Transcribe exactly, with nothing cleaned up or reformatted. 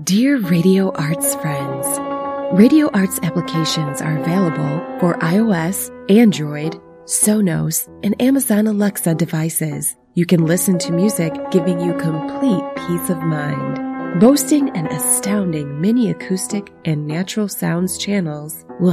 Dear Radio Arts friends, Radio Arts applications are available for iOS, Android, Sonos, and Amazon Alexa devices. You can listen to music giving you complete peace of mind. Boasting an astounding mini acoustic and natural sounds channels will